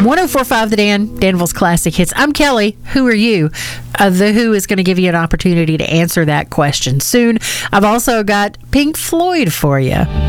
1045 The Dan, Danville's Classic Hits. I'm Kelly. Who are you? The Who is going to give you an opportunity to answer that question soon. I've also got Pink Floyd for you.